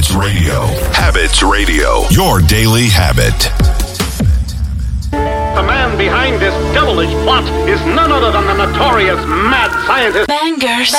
Habits Radio. Habits Radio. Your daily habit. The man behind this devilish plot is none other than the notorious mad scientist. Bangers.